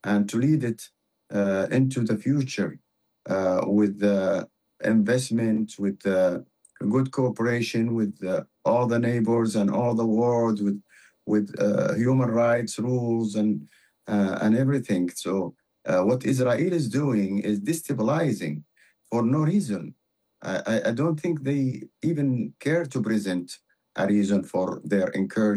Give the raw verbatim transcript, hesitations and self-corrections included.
and to lead it uh, into the future uh, with the investment, with the good cooperation with uh, all the neighbors and all the world, with with uh, human rights rules and uh, and everything. So uh, what Israel is doing is destabilizing for no reason. I, I I don't think they even care to present a reason for their incursion